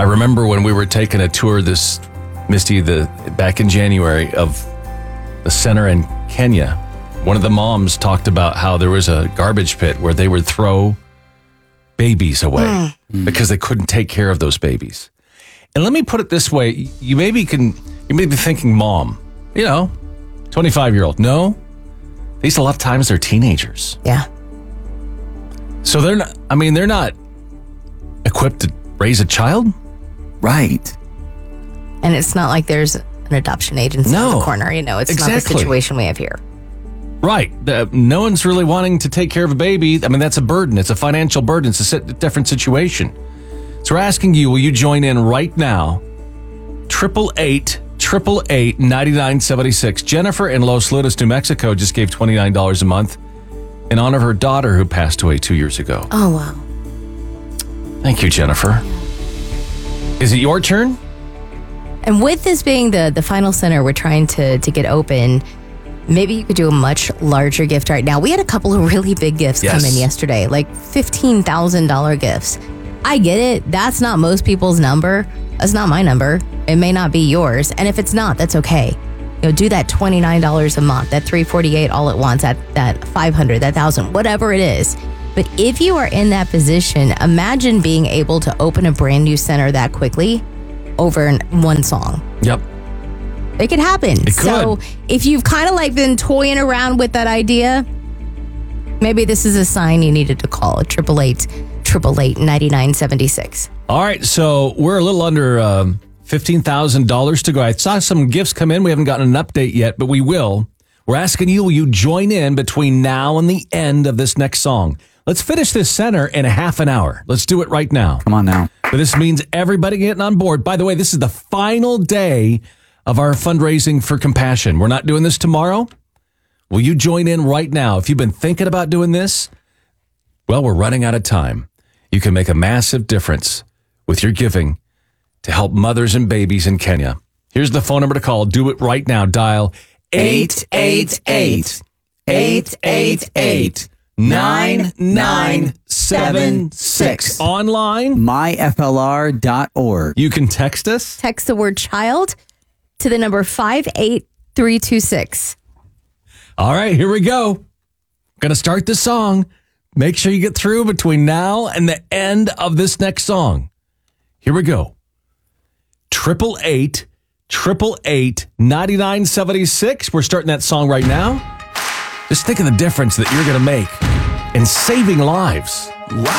I remember when we were taking a tour back in January of the center in Kenya. One of the moms talked about how there was a garbage pit where they would throw babies away because they couldn't take care of those babies. And let me put it this way. You may be thinking, mom, 25-year-old. No, these a lot of times they're teenagers. Yeah. So they're not equipped to raise a child. Right. And it's not like there's an adoption agency in the corner. It's not the situation we have here. Right. No one's really wanting to take care of a baby. That's a burden. It's a financial burden. It's a different situation. So we're asking you, will you join in right now? 888-888-9976. Jennifer in Los Lunas, New Mexico just gave $29 a month in honor of her daughter who passed away 2 years ago. Oh, wow. Thank you, Jennifer. Is it your turn? And with this being the final center we're trying to get open, maybe you could do a much larger gift right now. We had a couple of really big gifts come in yesterday, like $15,000 gifts. I get it. That's not most people's number. That's not my number. It may not be yours. And if it's not, that's okay. Do that $29 a month, that $348 all at once, that $500, that $1,000, whatever it is. But if you are in that position, imagine being able to open a brand new center that quickly over one song. Yep. It could happen. It could. So if you've kind of been toying around with that idea, maybe this is a sign you needed to call 888-888-9976. All right, so we're a little under $15,000 to go. I saw some gifts come in. We haven't gotten an update yet, but we will. We're asking you, will you join in between now and the end of this next song? Let's finish this center in a half an hour. Let's do it right now. Come on now. But this means everybody getting on board. By the way, this is the final day of our fundraising for Compassion. We're not doing this tomorrow. Will you join in right now? If you've been thinking about doing this, well, we're running out of time. You can make a massive difference with your giving to help mothers and babies in Kenya. Here's the phone number to call. Do it right now. Dial 888-888-9976. Online, myflr.org. you can text us. Text the word child to the number 58326. All right, here we go. Going to start the song. Make sure you get through between now and the end of this next song. Here we go. 888-888-9976. We're starting that song right now. Just think of the difference that you're going to make in saving lives. Right.